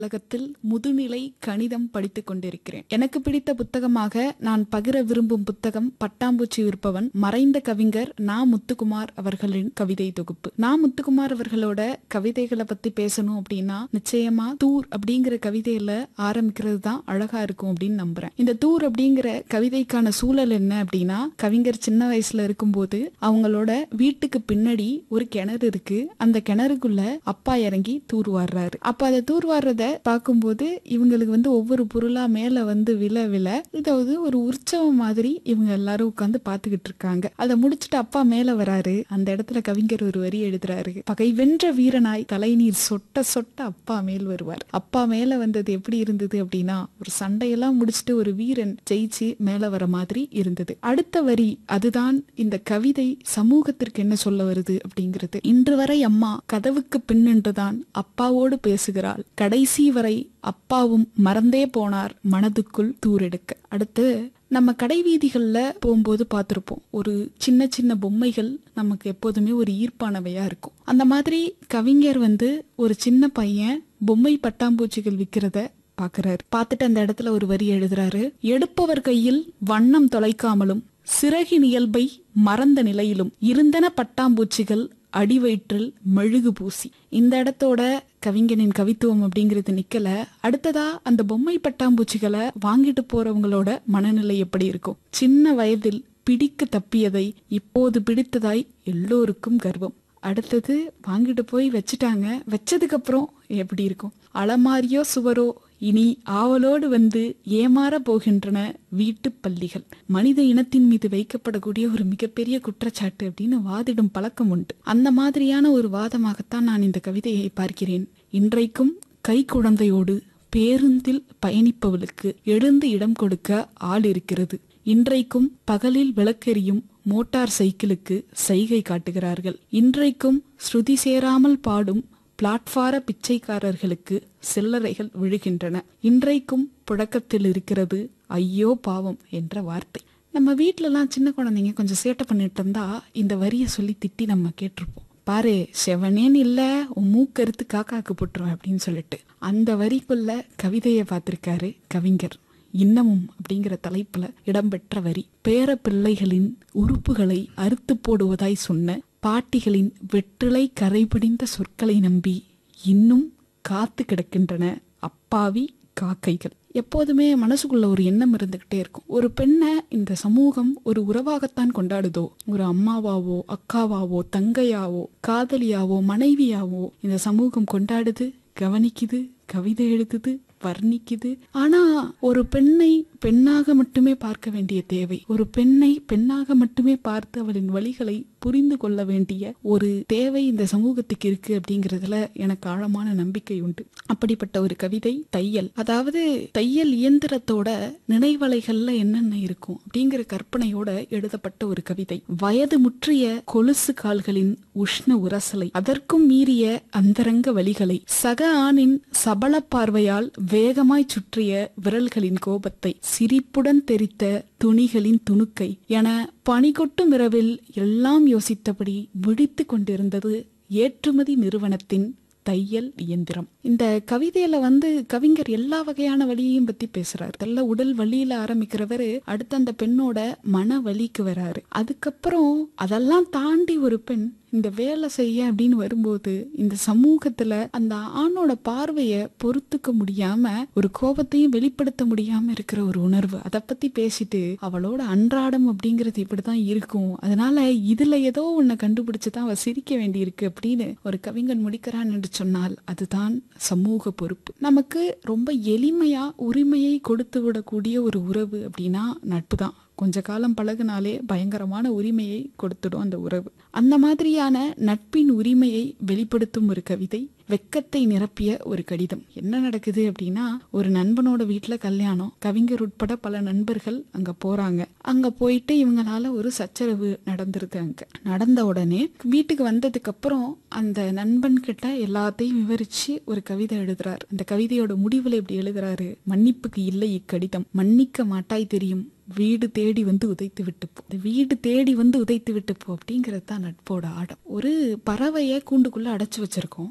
உலகத்தில் முதுநிலை கணிதம் படித்துக் கொண்டிருக்கிறேன். எனக்கு பிடித்த புத்தகமாக நான் பகிர விரும்பும் புத்தகம் பட்டாம்பூச்சி விற்பவன், மறைந்த கவிஞர் நா. முத்துக்குமார் அவர்களின் கவிதை தொகுப்பு. நா. முத்துக்குமார் அவர்களோட கவிதைகளை பத்தி பேசணும் அப்படின்னா நிச்சயமா தூர் அப்படிங்கிற கவிதையில ஆரம்பிக்கிறது தான் அழகா இருக்கும் அப்படின்னு நம்புறேன். இந்த தூர் அப்படிங்கிற கவிதைக்கான சூழல் என்ன அப்படின்னா, கவிஞர் சின்ன வயசுல இருக்கும்போது அவங்களோட வீட்டுக்கு பின்னாடி ஒரு கிணறு இருக்கு. அந்த கிணறுக்குள்ள அப்பா இறங்கி தூர் வாடுறாரு. அப்ப அதை தூர் வாடுறத பார்க்கும்போது இவங்களுக்கு ஒவ்வொரு பொருளா மேல விழ விழ இதாவது ஒரு உற்சவம் மாதிரி இவங்க எல்லாரும் உட்கார்ந்து பாத்துக்கிட்டு இருக்காங்க. அதை முடிச்சுட்டு அப்பா மேல வராரு. அந்த இடத்துல கவிஞர் ஒரு வரி எழுதுறாரு, பகை வென்ற வீரனாய் தலைநீர் சொட்ட சொட்ட அப்பா மேல் வருவார். அப்பா மேல வந்தது எப்படி இருந்தது அப்படின்னா, ஒரு சண்டையெல்லாம் முடிச்சுட்டு ஒரு வீரன் ஜெயிச்சு மேல வர மாதிரி இருந்தது. அடுத்த வரி அதுதான் இந்த கவிதை சமூகத்திற்கு என்ன சொல்ல வருது அப்படிங்கிறது. இன்று வரை அம்மா கதவுக்கு பின்னின்றுதான் அப்பாவோடு பேசுகிறாள். கடைசி வரை அப்பாவும் மறந்தே போனார் மனதுக்குள் தூரெடுக்க. அடுத்து நம்ம கடை வீதிகள்ல போகும்போது பார்த்திருப்போம், ஒரு சின்ன சின்ன பொம்மைகள் நமக்கு எப்போதுமே ஒரு ஈர்ப்பானவையா இருக்கும். அந்த மாதிரி கவிஞர் ஒரு சின்ன பையன் பொம்மை பட்டாம்பூச்சிகள் விற்கிறத பாக்குறாரு. பார்த்துட்டு அந்த இடத்துல ஒரு வரி எழுதுறாரு, எடுப்பவர் கையில் வண்ணம் தொலைக்காமலும் சிறகின் இயல்பை மறந்த நிலையிலும் இருந்தன பட்டாம்பூச்சிகள் அடிவயிற்றில் மெழுகு பூசி. இந்த இடத்தோட கவிஞனின் கவித்துவம் அப்படிங்கிறது நிக்கல. அடுத்ததா அந்த பொம்மை பட்டாம்பூச்சிகளை வாங்கிட்டு போறவங்களோட மனநிலை எப்படி இருக்கும்? சின்ன வயதில் பிடிக்க தப்பியதை இப்போது பிடித்ததாய் எல்லோருக்கும் கர்வம். அடுத்தது வாங்கிட்டு போய் வச்சுட்டாங்க. வச்சதுக்கு அப்புறம் எப்படி இருக்கும்? அலமாரியோ சுவரோ இனி ஆவலோடு ஏமாற போகின்றன வீட்டு பள்ளிகள். மனித இனத்தின் மீது வைக்கப்படக்கூடிய ஒரு மிகப்பெரிய குற்றச்சாட்டு அப்படின்னு வாதிடும் பழக்கம் உண்டு. அந்த மாதிரியான ஒரு வாதமாகத்தான் நான் இந்த கவிதையை பார்க்கிறேன். இன்றைக்கும் கை குழந்தையோடு பேருந்தில் பயணிப்பவளுக்கு எழுந்து இடம் கொடுக்க ஆள் இருக்கிறது. இன்றைக்கும் பகலில் விளக்கெரியும் மோட்டார் சைக்கிளுக்கு சைகை காட்டுகிறார்கள். இன்றைக்கும் ஸ்ருதி சேராமல் பாடும் பிளாட்பார பிச்சைக்காரர்களுக்கு சில்லறைகள் விழுகின்றன. இன்றைக்கும் புழக்கத்தில் இருக்கிறது ஐயோ பாவம் என்ற வார்த்தை. நம்ம வீட்டுலலாம் சின்ன குழந்தைங்க கொஞ்சம் சேட்டை பண்ணிட்டு இருந்தா இந்த வரியை சொல்லி திட்டி நம்ம கேட்டிருப்போம். பாரு செவனேன்னு இல்ல உன் மூக்கறுத்து காக்காக்கு போட்டுருவேன் அப்படின்னு சொல்லிட்டு. அந்த வரிக்குள்ள கவிதையை பார்த்திருக்காரு கவிஞர். இன்னமும் அப்படிங்கிற தலைப்புல இடம்பெற்ற வரி, பேர பிள்ளைகளின் உறுப்புகளை அறுத்து போடுவதாய் சொன்ன பாட்டிகளின் வெற்றிலை கரைபிடிந்த சொற்களை நம்பி இன்னும் காத்து கிடக்கின்றன அப்பாவி காக்கைகள். எப்போதுமே மனசுக்குள்ள ஒரு எண்ணம் இருந்துகிட்டே இருக்கும். ஒரு பெண்ணை இந்த சமூகம் ஒரு உறவாகத்தான் கொண்டாடுதோ, ஒரு அம்மாவாவோ அக்காவாவோ தங்கையாவோ காதலியாவோ மனைவியாவோ இந்த சமூகம் கொண்டாடுது, கவனிக்குது, கவிதை எழுதுது, வர்ணிக்குது. ஆனா ஒரு பெண்ணை பெண்ணாக மட்டுமே பார்க்க வேண்டிய தேவை, ஒரு பெண்ணை பெண்ணாக மட்டுமே பார்த்து அவளின் வழிகளை புரிந்து கொள்ள வேண்டிய ஒரு தேவை இந்த சமூகத்துக்கு இருக்கு அப்படிங்கிறதுல எனக்கு ஆழமான நம்பிக்கை உண்டு. அப்படிப்பட்ட ஒரு கவிதை தையல். அதாவது தையல் இயந்திரத்தோட நினைவலைகள்ல என்னென்ன இருக்கும் அப்படிங்கிற கற்பனையோட எழுதப்பட்ட ஒரு கவிதை. வயது முற்றிய கொலுசு கால்களின் உஷ்ண உரசலை, அதற்கும் மீறிய அந்தரங்க வழிகளை, சக ஆணின் சபல பார்வையால் வேகமாய் சுற்றிய விரல்களின் கோபத்தை, சிரிப்புடன் தெரித்த துணிகளின் துணுக்கை என பனிகொட்டும் இரவில் எல்லாம் யோசித்தபடி விழித்து கொண்டிருந்தது ஏற்றுமதி நிறுவனத்தின் தையல் இயந்திரம். இந்த கவிதையில கவிஞர் எல்லா வகையான வலியையும் பத்தி பேசுறாரு. இதெல்லாம் உடல் வலியில ஆரம்பிக்கிறவரு அடுத்து அந்த பெண்ணோட மன வலிக்கு வராரு. அதுக்கப்புறம் அதெல்லாம் தாண்டி ஒரு பெண் இந்த வேலை செய்ய அப்படின்னு வரும்போது இந்த சமூகத்துல அந்த ஆணோட பார்வைய பொறுத்துக்க முடியாம ஒரு கோபத்தையும் வெளிப்படுத்த முடியாம இருக்கிற ஒரு உணர்வு, அதை பத்தி பேசிட்டு அவளோட அன்றாடம் அப்படிங்கிறது இப்படிதான் இருக்கும், அதனால இதுல ஏதோ ஒன்ன கண்டுபிடிச்சுதான் அவ சிரிக்க வேண்டி இருக்கு அப்படின்னு ஒரு கவிஞன் முடிக்கிறான் என்று சொன்னால் அதுதான் சமூக பொறுப்பு. நமக்கு ரொம்ப எளிமையா உரிமையை கொடுத்து விடக்கூடிய ஒரு உறவு அப்படின்னா நட்பு தான். கொஞ்ச காலம் பழகுனாலே பயங்கரமான உரிமையை கொடுத்துடும் அந்த உறவு. அந்த மாதிரியான நட்பின் உரிமையை வெளிப்படுத்தும் ஒரு கவிதை, வெக்கத்தை நிரப்பிய ஒரு கடிதம். என்ன நடக்குது அப்படின்னா, ஒரு நண்பனோட வீட்டுல கல்யாணம். கவிஞர் உட்பட பல நண்பர்கள் அங்க போறாங்க. அங்க போயிட்டு இவங்களால ஒரு சச்சரவு நடந்துருது. அங்க நடந்த உடனே வீட்டுக்கு வந்ததுக்கு அப்புறம் அந்த நண்பன் கிட்ட எல்லாத்தையும் விவரிச்சு ஒரு கவிதை எழுதுறாரு. அந்த கவிதையோட முடிவுல இப்படி எழுதுறாரு, மன்னிப்புக்கு இல்லை இக்கடிதம், மன்னிக்க மாட்டாய் தெரியும், வீடு தேடி உதைத்து விட்டு போ. வீடு தேடி உதைத்து விட்டு போ அப்படிங்கிறது தான் நட்போட ஆடம். ஒரு பறவைய கூண்டுக்குள்ள அடைச்சு வச்சிருக்கோம். அந்த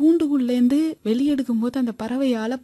கூண்டுக்குள்ளேருந்து வெளியெடுக்கும் போது அந்த பறவையால